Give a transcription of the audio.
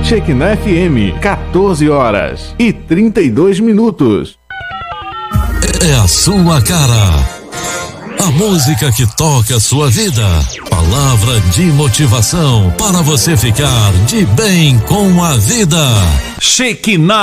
Shekinah FM, 14 horas e 32 minutos. É a sua cara. A música que toca a sua vida. Palavra de motivação para você ficar de bem com a vida. Shekinah